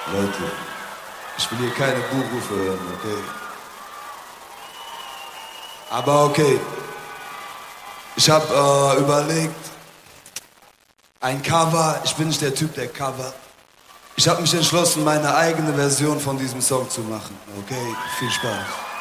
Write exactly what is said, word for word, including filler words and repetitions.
Leute, ich will hier keine Buchrufe hören, okay? Aber okay, ich hab äh, überlegt, ein Cover, ich bin nicht der Typ, der Cover. Ich hab mich entschlossen, meine eigene Version von diesem Song zu machen, okay? Viel Spaß.